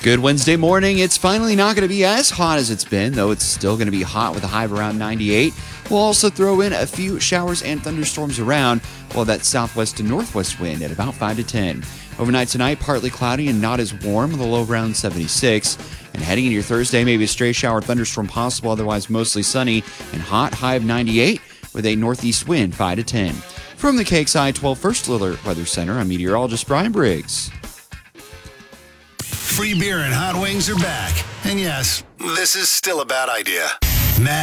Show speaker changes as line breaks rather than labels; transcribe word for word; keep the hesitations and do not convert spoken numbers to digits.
Good Wednesday morning. It's finally not going to be as hot as it's been, though it's still going to be hot with a high of around ninety-eight. We'll also throw in a few showers and thunderstorms around, while that southwest to northwest wind at about five to ten. Overnight tonight, partly cloudy and not as warm with a low around seventy-six. And heading into your Thursday, maybe a stray shower thunderstorm possible, otherwise mostly sunny and hot, high of ninety-eight with a northeast wind five to ten. From the K X I twelve First Alert Weather Center, I'm meteorologist Brian Briggs.
Free beer and hot wings are back. And yes, this is still a bad idea. Matt